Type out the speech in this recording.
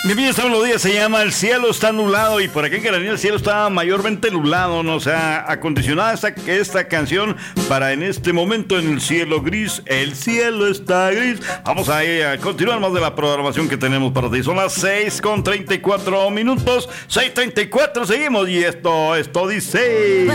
Mi bien, esta melodía se llama El cielo está nublado, y por aquí en Cananea el cielo está mayormente nublado, ¿no? O sea, acondicionada esta canción para en este momento en el cielo gris. El cielo está gris. Vamos a continuar más de la programación que tenemos para ti. Son las 6:34 minutos. 6:34, seguimos y esto dice...